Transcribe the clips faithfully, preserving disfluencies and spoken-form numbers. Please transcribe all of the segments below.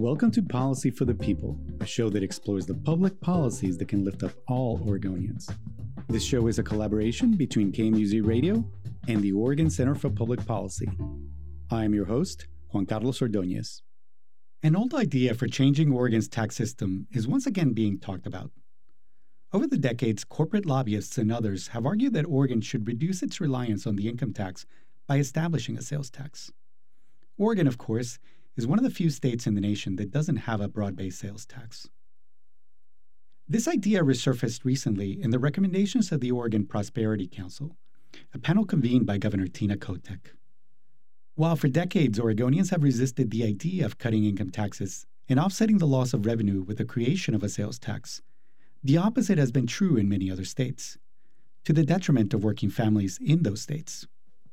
Welcome to Policy for the People, a show that explores the public policies that can lift up all Oregonians. This show is a collaboration between K M U Z Radio and the Oregon Center for Public Policy. I am your host, Juan Carlos Ordóñez. An old idea for changing Oregon's tax system is once again being talked about. Over the decades, corporate lobbyists and others have argued that Oregon should reduce its reliance on the income tax by establishing a sales tax. Oregon, of course, is one of the few states in the nation that doesn't have a broad-based sales tax. This idea resurfaced recently in the recommendations of the Oregon Prosperity Council, a panel convened by Governor Tina Kotek. While for decades Oregonians have resisted the idea of cutting income taxes and offsetting the loss of revenue with the creation of a sales tax, the opposite has been true in many other states, to the detriment of working families in those states.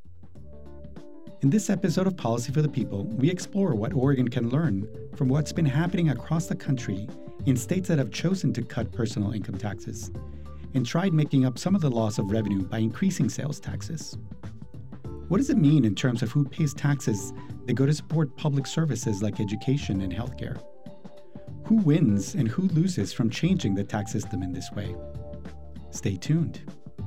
In this episode of Policy for the People, we explore what Oregon can learn from what's been happening across the country in states that have chosen to cut personal income taxes and tried making up some of the loss of revenue by increasing sales taxes. What does it mean in terms of who pays taxes that go to support public services like education and healthcare? Who wins and who loses from changing the tax system in this way? Stay tuned.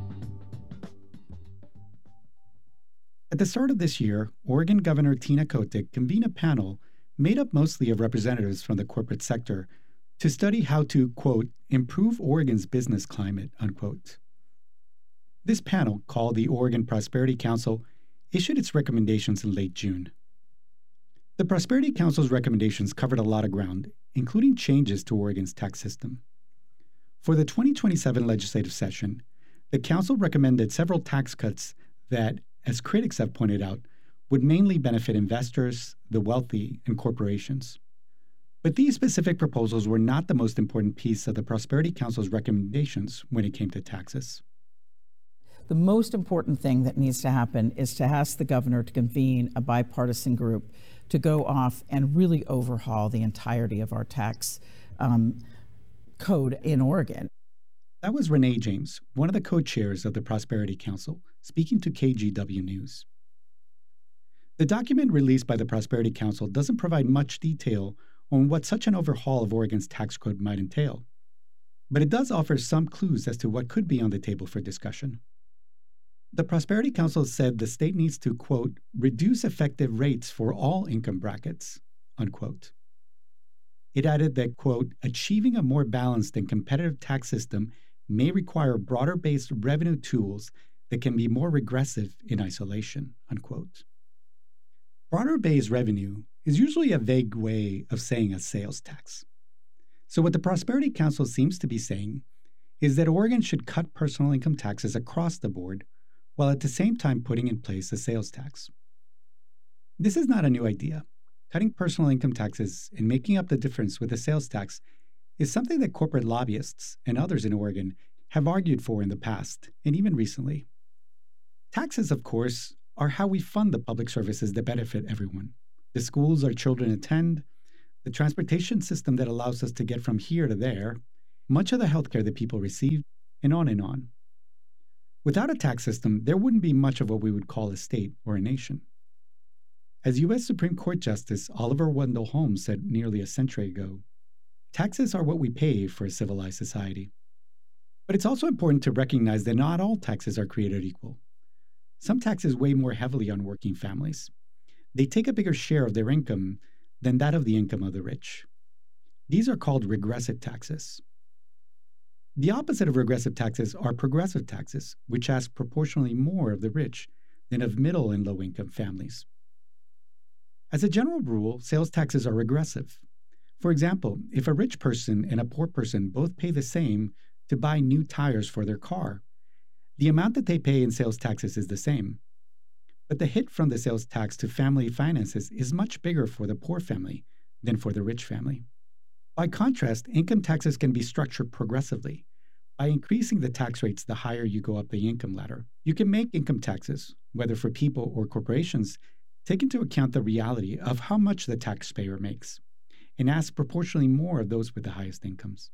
At the start of this year, Oregon Governor Tina Kotek convened a panel made up mostly of representatives from the corporate sector to study how to, quote, improve Oregon's business climate, unquote. This panel, called the Oregon Prosperity Council, issued its recommendations in late June. The Prosperity Council's recommendations covered a lot of ground, including changes to Oregon's tax system. For the twenty twenty-seven legislative session, the Council recommended several tax cuts that, as critics have pointed out, would mainly benefit investors, the wealthy, and corporations. But these specific proposals were not the most important piece of the Prosperity Council's recommendations when it came to taxes. The most important thing that needs to happen is to ask the governor to convene a bipartisan group to go off and really overhaul the entirety of our tax um, code in Oregon. That was Renee James, one of the co-chairs of the Prosperity Council, speaking to K G W News. The document released by the Prosperity Council doesn't provide much detail on what such an overhaul of Oregon's tax code might entail, but it does offer some clues as to what could be on the table for discussion. The Prosperity Council said the state needs to, quote, reduce effective rates for all income brackets, unquote. It added that, quote, achieving a more balanced and competitive tax system may require broader-based revenue tools that can be more regressive in isolation, unquote. Broader-based revenue is usually a vague way of saying a sales tax. So what the Prosperity Council seems to be saying is that Oregon should cut personal income taxes across the board while at the same time putting in place a sales tax. This is not a new idea. Cutting personal income taxes and making up the difference with a sales tax is something that corporate lobbyists and others in Oregon have argued for in the past, and even recently. Taxes, of course, are how we fund the public services that benefit everyone. The schools our children attend, the transportation system that allows us to get from here to there, much of the healthcare that people receive, and on and on. Without a tax system, there wouldn't be much of what we would call a state or a nation. As U S Supreme Court Justice Oliver Wendell Holmes said nearly a century ago, taxes are what we pay for a civilized society. But it's also important to recognize that not all taxes are created equal. Some taxes weigh more heavily on working families. They take a bigger share of their income than that of the income of the rich. These are called regressive taxes. The opposite of regressive taxes are progressive taxes, which ask proportionally more of the rich than of middle and low-income families. As a general rule, sales taxes are regressive. For example, if a rich person and a poor person both pay the same to buy new tires for their car, the amount that they pay in sales taxes is the same. But the hit from the sales tax to family finances is much bigger for the poor family than for the rich family. By contrast, income taxes can be structured progressively. By increasing the tax rates the higher you go up the income ladder, you can make income taxes, whether for people or corporations, take into account the reality of how much the taxpayer makes, and ask proportionally more of those with the highest incomes.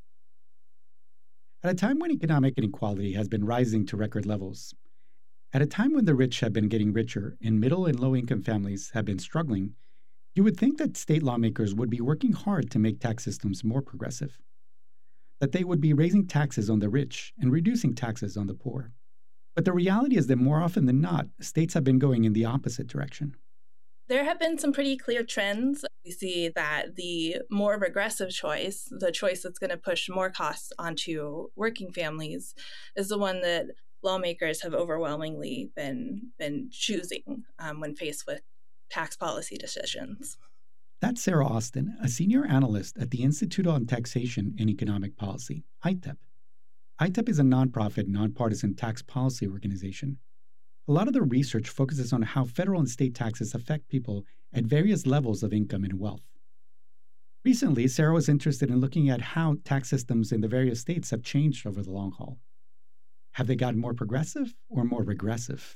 At a time when economic inequality has been rising to record levels, at a time when the rich have been getting richer and middle and low-income families have been struggling, You would think that state lawmakers would be working hard to make tax systems more progressive, that they would be raising taxes on the rich and reducing taxes on the poor. But the reality is that more often than not, states have been going in the opposite direction. There have been some pretty clear trends. We see that the more regressive choice, the choice that's going to push more costs onto working families, is the one that lawmakers have overwhelmingly been, been choosing um, when faced with tax policy decisions. That's Sarah Austin, a senior analyst at the Institute on Taxation and Economic Policy, I T E P. I T E P is a nonprofit, nonpartisan tax policy organization. A lot of the research focuses on how federal and state taxes affect people at various levels of income and wealth. Recently, Sarah was interested in looking at how tax systems in the various states have changed over the long haul. Have they gotten more progressive or more regressive?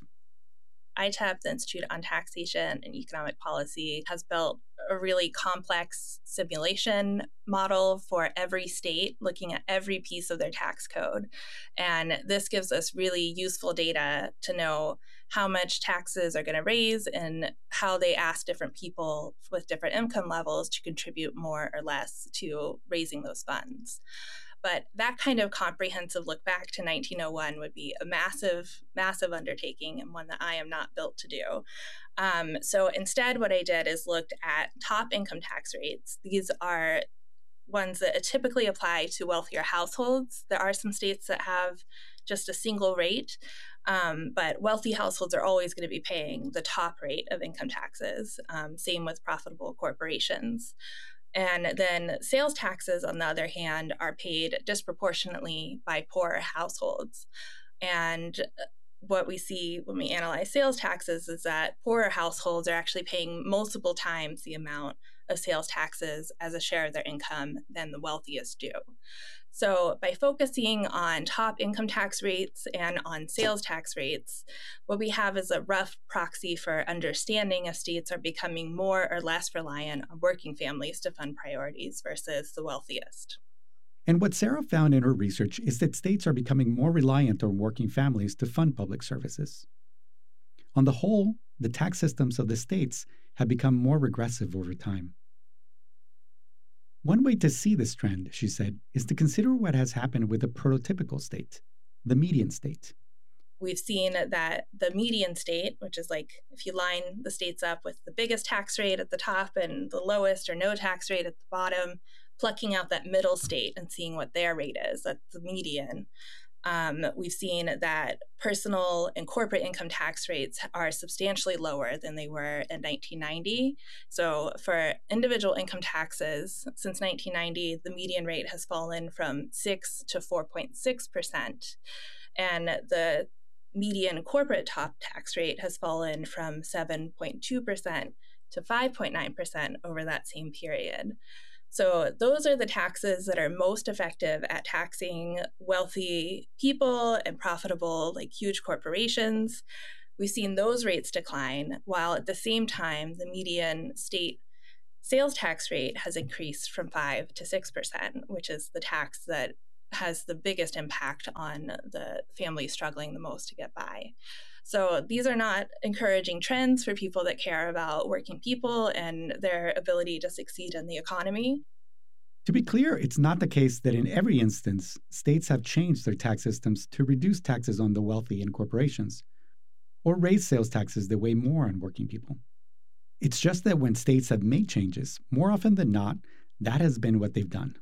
I T E P, the Institute on Taxation and Economic Policy, has built a really complex simulation model for every state, looking at every piece of their tax code. And this gives us really useful data to know how much taxes are going to raise and how they ask different people with different income levels to contribute more or less to raising those funds. But that kind of comprehensive look back to nineteen oh one would be a massive, massive undertaking and one that I am not built to do. Um, so instead, what I did is looked at top income tax rates. These are ones that typically apply to wealthier households. There are some states that have just a single rate, um, but wealthy households are always going to be paying the top rate of income taxes. Um, same with profitable corporations. And then sales taxes, on the other hand, are paid disproportionately by poorer households. And what we see when we analyze sales taxes is that poorer households are actually paying multiple times the amount of sales taxes as a share of their income than the wealthiest do. So by focusing on top income tax rates and on sales tax rates, what we have is a rough proxy for understanding if states are becoming more or less reliant on working families to fund priorities versus the wealthiest. And what Sarah found in her research is that states are becoming more reliant on working families to fund public services. On the whole, the tax systems of the states have become more regressive over time. One way to see this trend, she said, is to consider what has happened with the prototypical state, the median state. We've seen that the median state, which is like if you line the states up with the biggest tax rate at the top and the lowest or no tax rate at the bottom, plucking out that middle state and seeing what their rate is, that's the median. Um, we've seen that personal and corporate income tax rates are substantially lower than they were in nineteen ninety. So for individual income taxes, since nineteen ninety, the median rate has fallen from six to four point six percent. And the median corporate top tax rate has fallen from seven point two percent to five point nine percent over that same period. So those are the taxes that are most effective at taxing wealthy people and profitable, like huge corporations. We've seen those rates decline, while at the same time, the median state sales tax rate has increased from five to six percent, which is the tax that has the biggest impact on the families struggling the most to get by. So these are not encouraging trends for people that care about working people and their ability to succeed in the economy. To be clear, it's not the case that in every instance, states have changed their tax systems to reduce taxes on the wealthy and corporations, or raise sales taxes that weigh more on working people. It's just that when states have made changes, more often than not, that has been what they've done.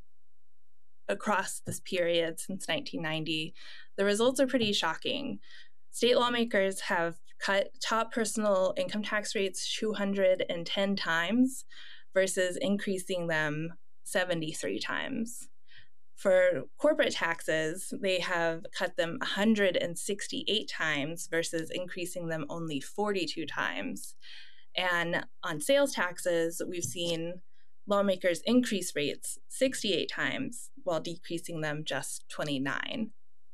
Across this period since nineteen ninety, the results are pretty shocking. State lawmakers have cut top personal income tax rates two hundred ten times versus increasing them seventy-three times. For corporate taxes, they have cut them one hundred sixty-eight times versus increasing them only forty-two times. And on sales taxes, we've seen lawmakers increase rates sixty-eight times while decreasing them just twenty-nine.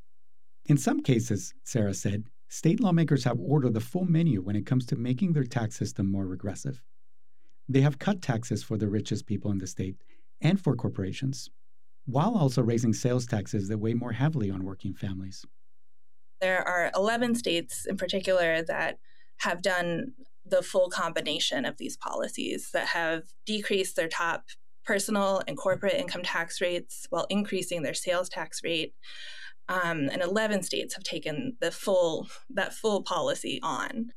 In some cases, Sarah said, state lawmakers have ordered the full menu when it comes to making their tax system more regressive. They have cut taxes for the richest people in the state and for corporations, while also raising sales taxes that weigh more heavily on working families. There are eleven states in particular that have done the full combination of these policies that have decreased their top personal and corporate income tax rates while increasing their sales tax rate. Um, and eleven states have taken the full that full policy on.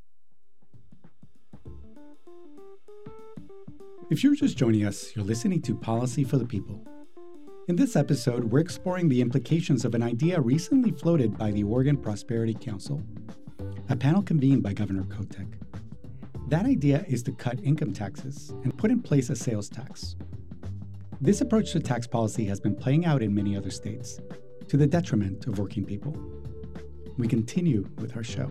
If you're just joining us, you're listening to Policy for the People. In this episode, we're exploring the implications of an idea recently floated by the Oregon Prosperity Council, a panel convened by Governor Kotek. That idea is to cut income taxes and put in place a sales tax. This approach to tax policy has been playing out in many other states, to the detriment of working people. We continue with our show.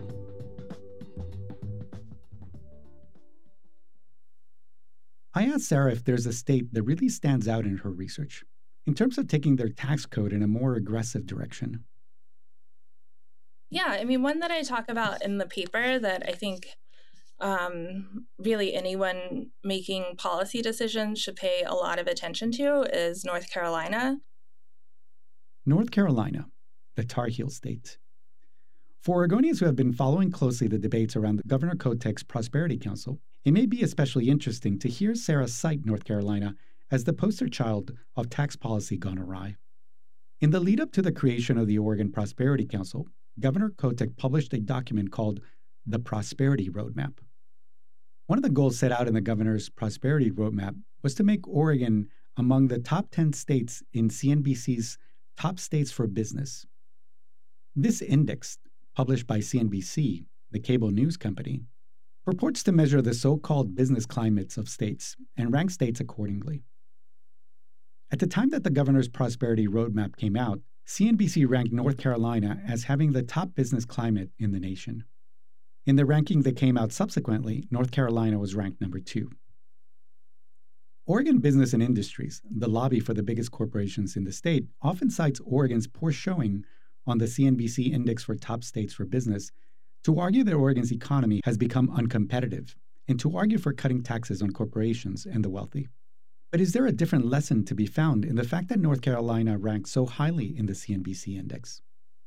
I asked Sarah if there's a state that really stands out in her research in terms of taking their tax code in a more aggressive direction. Yeah, I mean, one that I talk about in the paper that I think um, really anyone making policy decisions should pay a lot of attention to is North Carolina. North Carolina, the Tar Heel state. For Oregonians who have been following closely the debates around Governor Kotek's Prosperity Council, it may be especially interesting to hear Sarah cite North Carolina as the poster child of tax policy gone awry. In the lead-up to the creation of the Oregon Prosperity Council, Governor Kotek published a document called the Prosperity Roadmap. One of the goals set out in the governor's Prosperity Roadmap was to make Oregon among the top ten states in C N B C's Top States for Business. This index, published by C N B C, the cable news company, purports to measure the so-called business climates of states and rank states accordingly. At the time that the governor's Prosperity Roadmap came out, C N B C ranked North Carolina as having the top business climate in the nation. In the ranking that came out subsequently, North Carolina was ranked number two. Oregon Business and Industries, the lobby for the biggest corporations in the state, often cites Oregon's poor showing on the C N B C Index for Top States for Business to argue that Oregon's economy has become uncompetitive and to argue for cutting taxes on corporations and the wealthy. But is there a different lesson to be found in the fact that North Carolina ranks so highly in the C N B C Index?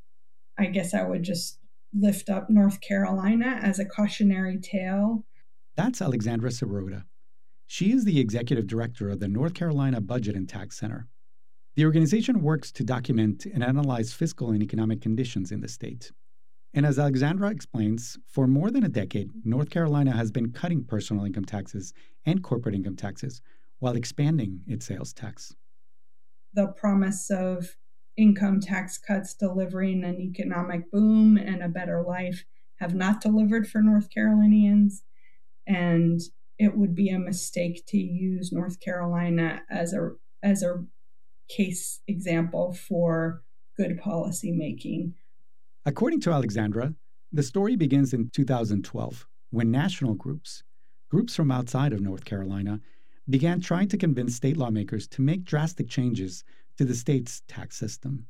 I guess I would just lift up North Carolina as a cautionary tale. That's Alexandra Sirota. She is the executive director of the North Carolina Budget and Tax Center. The organization works to document and analyze fiscal and economic conditions in the state. And as Alexandra explains, for more than a decade, North Carolina has been cutting personal income taxes and corporate income taxes while expanding its sales tax. The promise of income tax cuts delivering an economic boom and a better life have not delivered for North Carolinians, and it would be a mistake to use North Carolina as a as a case example for good policy making. According to Alexandra, the story begins in two thousand twelve, when national groups, groups from outside of North Carolina, began trying to convince state lawmakers to make drastic changes to the state's tax system.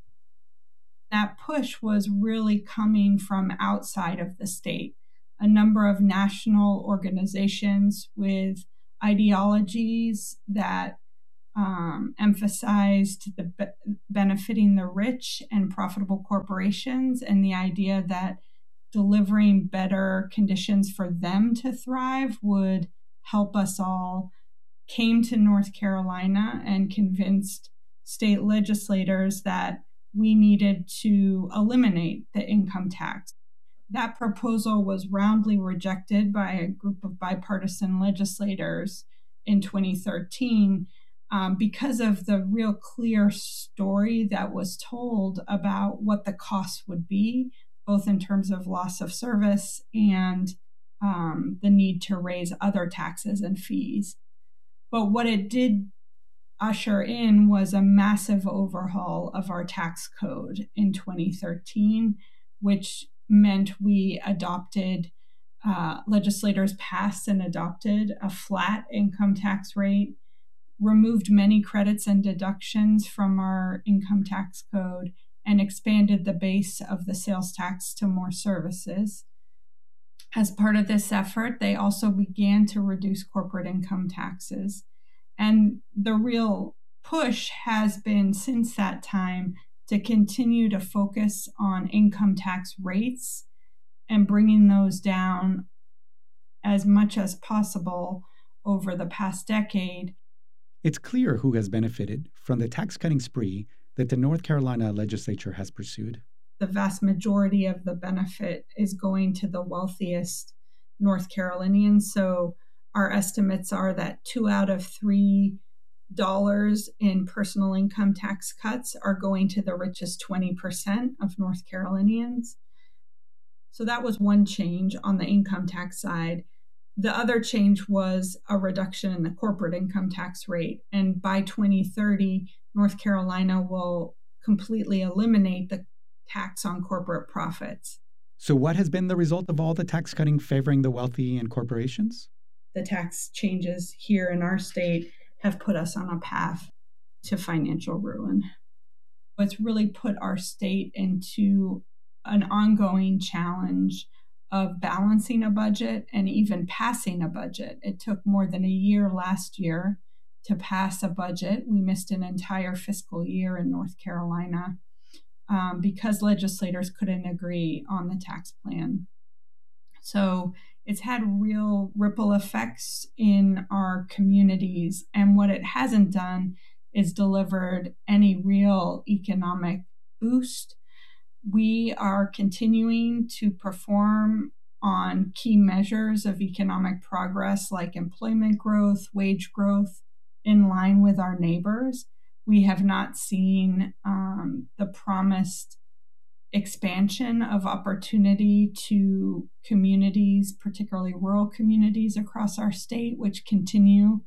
That push was really coming from outside of the state. A number of national organizations with ideologies that um, emphasized the be- benefiting the rich and profitable corporations, and the idea that delivering better conditions for them to thrive would help us all, came to North Carolina and convinced state legislators that we needed to eliminate the income tax. That proposal was roundly rejected by a group of bipartisan legislators in twenty thirteen um, because of the real clear story that was told about what the cost would be, both in terms of loss of service and um, the need to raise other taxes and fees. But what it did usher in was a massive overhaul of our tax code in twenty thirteen, which meant we adopted, uh, legislators passed and adopted a flat income tax rate, removed many credits and deductions from our income tax code, and expanded the base of the sales tax to more services. As part of this effort, they also began to reduce corporate income taxes. And the real push has been since that time to continue to focus on income tax rates and bringing those down as much as possible over the past decade. It's clear who has benefited from the tax-cutting spree that the North Carolina legislature has pursued. The vast majority of the benefit is going to the wealthiest North Carolinians. So our estimates are that two out of three dollars in personal income tax cuts are going to the richest twenty percent of North Carolinians. So that was one change on the income tax side. The other change was a reduction in the corporate income tax rate. And by twenty thirty, North Carolina will completely eliminate the tax on corporate profits. So what has been the result of all the tax cutting favoring the wealthy and corporations? The tax changes here in our state have put us on a path to financial ruin. It's really put our state into an ongoing challenge of balancing a budget and even passing a budget. It took more than a year last year to pass a budget. We missed an entire fiscal year in North Carolina um, because legislators couldn't agree on the tax plan. So it's had real ripple effects in our communities. And what it hasn't done is delivered any real economic boost. We are continuing to perform on key measures of economic progress like employment growth, wage growth, in line with our neighbors. We have not seen um, the promised expansion of opportunity to communities, particularly rural communities across our state, which continue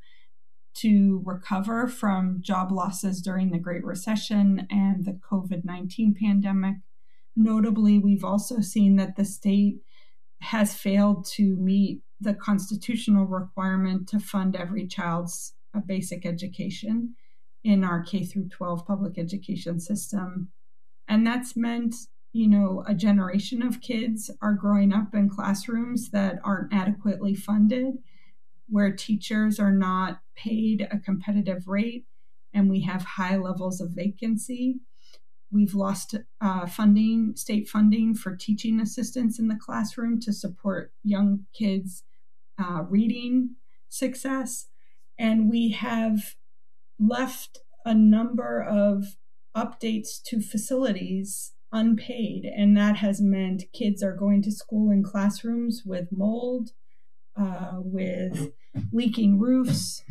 to recover from job losses during the Great Recession and the COVID nineteen pandemic. Notably, we've also seen that the state has failed to meet the constitutional requirement to fund every child's a basic education in our K through twelve public education system. And that's meant, you know, a generation of kids are growing up in classrooms that aren't adequately funded, where teachers are not paid a competitive rate, and we have high levels of vacancy. We've lost uh, funding, state funding for teaching assistants in the classroom to support young kids' uh, reading success. And we have left a number of updates to facilities unpaid. And that has meant kids are going to school in classrooms with mold, uh, with leaking roofs,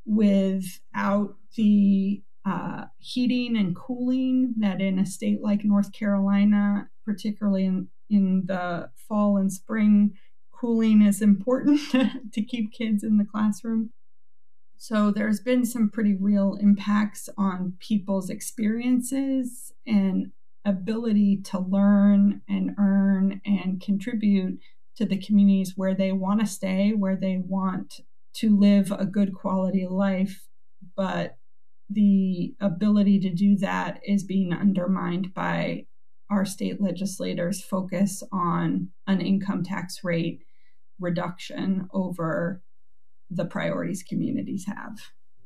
without the uh, heating and cooling that in a state like North Carolina, particularly in, in the fall and spring, cooling is important to keep kids in the classroom. So there's been some pretty real impacts on people's experiences and ability to learn and earn and contribute to the communities where they want to stay, where they want to live a good quality life. But the ability to do that is being undermined by our state legislators' focus on an income tax rate reduction over the priorities communities have.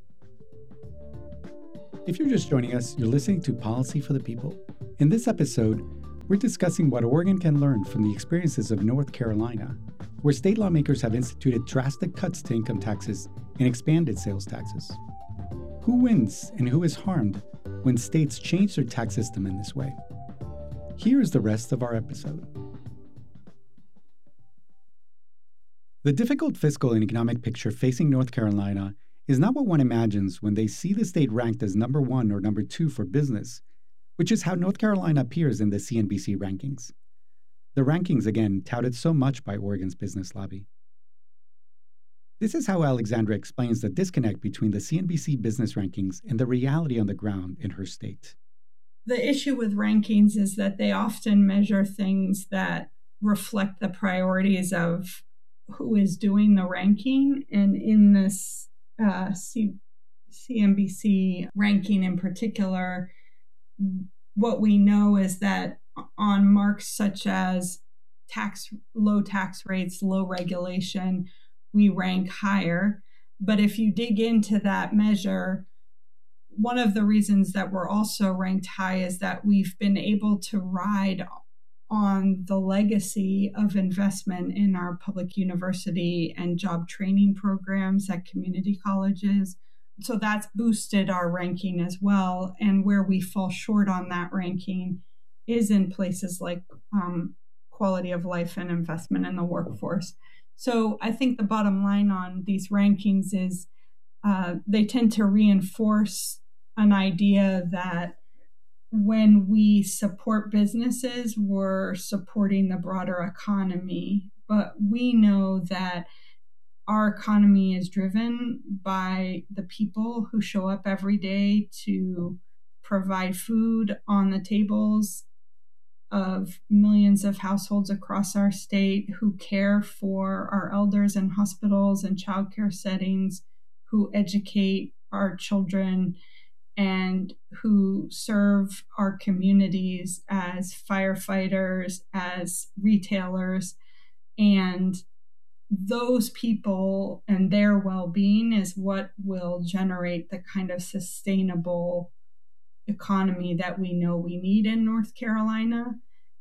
If you're just joining us, you're listening to Policy for the People. In this episode, we're discussing what Oregon can learn from the experiences of North Carolina, where state lawmakers have instituted drastic cuts to income taxes and expanded sales taxes. Who wins and who is harmed when states change their tax system in this way? Here is the rest of our episode. The difficult fiscal and economic picture facing North Carolina is not what one imagines when they see the state ranked as number one or number two for business, which is how North Carolina appears in the C N B C rankings. The rankings, again, touted so much by Oregon's business lobby. This is how Alexandra explains the disconnect between the C N B C business rankings and the reality on the ground in her state. The issue with rankings is that they often measure things that reflect the priorities of who is doing the ranking. And in this uh, C- CNBC ranking in particular, what we know is that on marks such as tax, low tax rates, low regulation, we rank higher. But if you dig into that measure, one of the reasons that we're also ranked high is that we've been able to ride on the legacy of investment in our public university and job training programs at community colleges. So that's boosted our ranking as well. And where we fall short on that ranking is in places like um, quality of life and investment in the workforce. So I think the bottom line on these rankings is uh, they tend to reinforce an idea that when we support businesses, we're supporting the broader economy. But we know that our economy is driven by the people who show up every day to provide food on the tables of millions of households across our state, who care for our elders in hospitals and childcare settings, who educate our children, and who serve our communities as firefighters, as retailers. And those people and their well-being is what will generate the kind of sustainable economy that we know we need in North Carolina.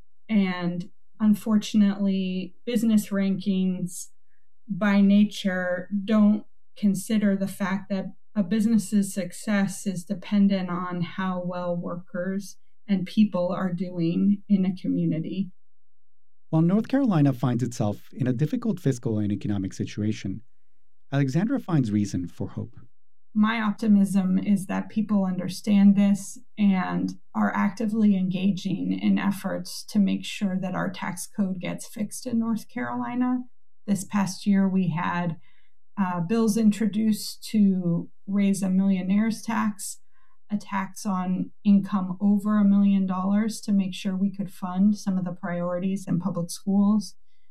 And unfortunately, business rankings by nature don't consider the fact that a business's success is dependent on how well workers and people are doing in a community. While North Carolina finds itself in a difficult fiscal and economic situation, Alexandra finds reason for hope. My optimism is that people understand this and are actively engaging in efforts to make sure that our tax code gets fixed in North Carolina. This past year, we had uh, bills introduced to raise a millionaire's tax, a tax on income over a million dollars to make sure we could fund some of the priorities in public schools.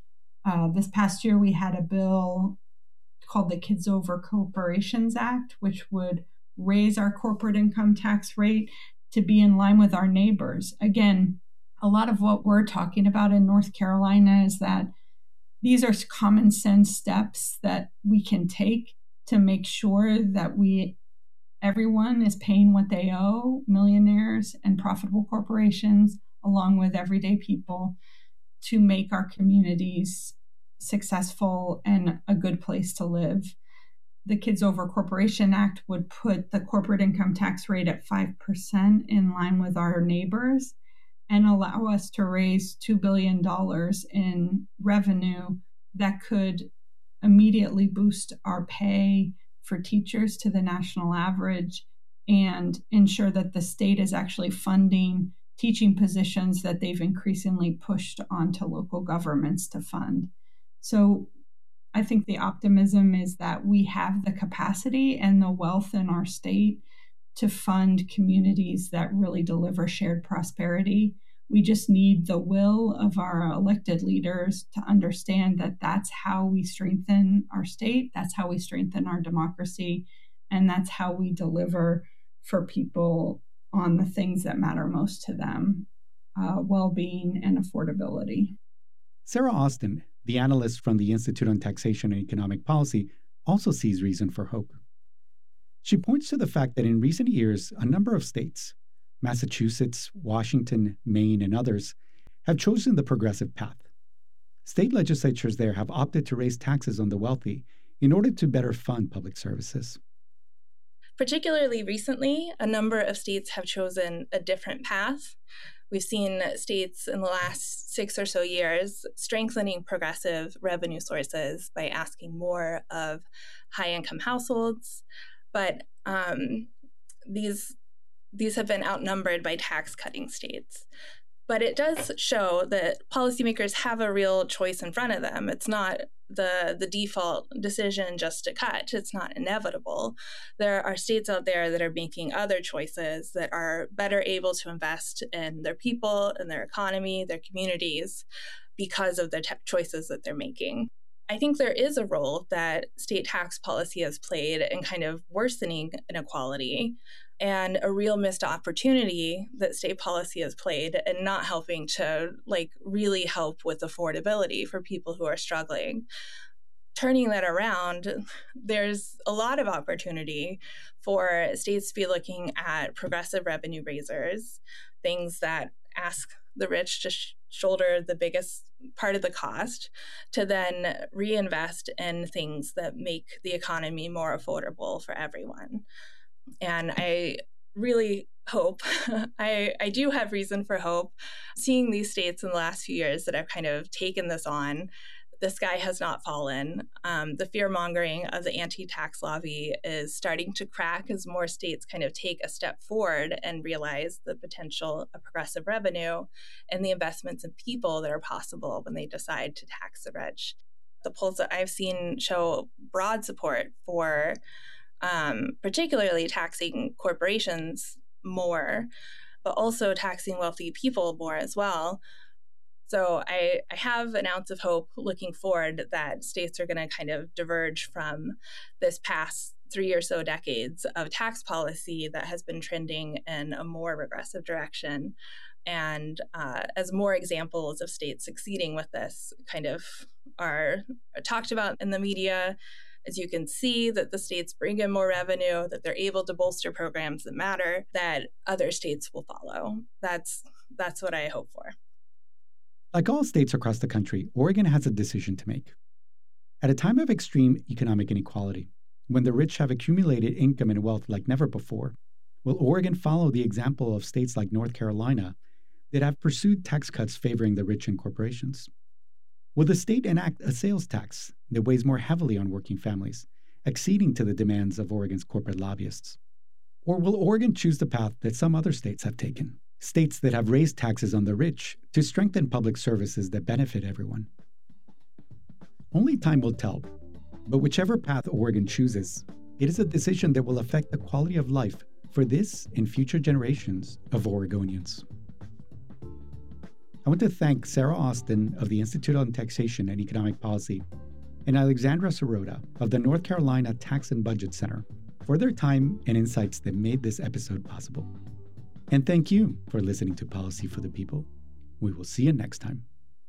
Uh, this past year, we had a bill called the Kids Over Corporations Act, which would raise our corporate income tax rate to be in line with our neighbors. Again, a lot of what we're talking about in North Carolina is that these are common sense steps that we can take to make sure that we everyone is paying what they owe, millionaires and profitable corporations, along with everyday people, to make our communities successful and a good place to live. The Kids Over Corporation Act would put the corporate income tax rate at five percent in line with our neighbors and allow us to raise two billion dollars in revenue that could immediately boost our pay for teachers to the national average and ensure that the state is actually funding teaching positions that they've increasingly pushed onto local governments to fund. So I think the optimism is that we have the capacity and the wealth in our state to fund communities that really deliver shared prosperity. We just need the will of our elected leaders to understand that that's how we strengthen our state, that's how we strengthen our democracy, and that's how we deliver for people on the things that matter most to them, uh, well-being and affordability. Sarah Austin, the analyst from the Institute on Taxation and Economic Policy, also sees reason for hope. She points to the fact that in recent years, a number of states, Massachusetts, Washington, Maine, and others, have chosen the progressive path. State legislatures there have opted to raise taxes on the wealthy in order to better fund public services. Particularly recently, a number of states have chosen a different path. We've seen states in the last six or so years strengthening progressive revenue sources by asking more of high-income households, but um, these these have been outnumbered by tax-cutting states. But it does show that policymakers have a real choice in front of them. It's not the, the default decision just to cut. It's not inevitable. There are states out there that are making other choices that are better able to invest in their people, in their economy, their communities, because of the te- choices that they're making. I think there is a role that state tax policy has played in kind of worsening inequality, and a real missed opportunity that state policy has played in not helping to like really help with affordability for people who are struggling. Turning that around, there's a lot of opportunity for states to be looking at progressive revenue raisers, things that ask the rich to sh- shoulder the biggest part of the cost to then reinvest in things that make the economy more affordable for everyone. And I really hope, I, I do have reason for hope, seeing these states in the last few years that have kind of taken this on. The sky has not fallen. Um, the fear-mongering of the anti-tax lobby is starting to crack as more states kind of take a step forward and realize the potential of progressive revenue and the investments in people that are possible when they decide to tax the rich. The polls that I've seen show broad support for um, particularly taxing corporations more, but also taxing wealthy people more as well. So I, I have an ounce of hope looking forward that states are going to kind of diverge from this past three or so decades of tax policy that has been trending in a more regressive direction. And uh, as more examples of states succeeding with this kind of are talked about in the media, as you can see that the states bring in more revenue, that they're able to bolster programs that matter, that other states will follow. That's that's what I hope for. Like all states across the country, Oregon has a decision to make. At a time of extreme economic inequality, when the rich have accumulated income and wealth like never before, will Oregon follow the example of states like North Carolina that have pursued tax cuts favoring the rich and corporations? Will the state enact a sales tax that weighs more heavily on working families, acceding to the demands of Oregon's corporate lobbyists? Or will Oregon choose the path that some other states have taken? States that have raised taxes on the rich to strengthen public services that benefit everyone. Only time will tell, but whichever path Oregon chooses, it is a decision that will affect the quality of life for this and future generations of Oregonians. I want to thank Sarah Austin of the Institute on Taxation and Economic Policy and Alexandra Sirota of the North Carolina Tax and Budget Center for their time and insights that made this episode possible. And thank you for listening to Policy for the People. We will see you next time.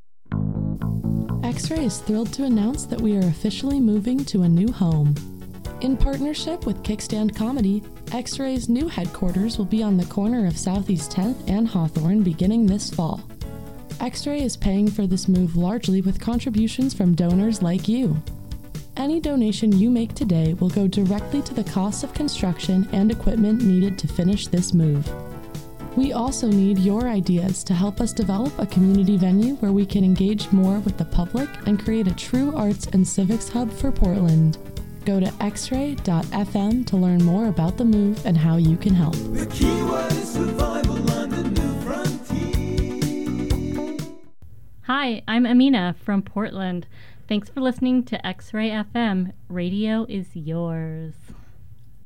X-Ray is thrilled to announce that we are officially moving to a new home. In partnership with Kickstand Comedy, X-Ray's new headquarters will be on the corner of Southeast tenth and Hawthorne beginning this fall. X-Ray is paying for this move largely with contributions from donors like you. Any donation you make today will go directly to the cost of construction and equipment needed to finish this move. We also need your ideas to help us develop a community venue where we can engage more with the public and create a true arts and civics hub for Portland. Go to x ray dot f m to learn more about the move and how you can help. The keyword is survival on the new frontier. Hi, I'm Amina from Portland. Thanks for listening to X-Ray F M. Radio is yours.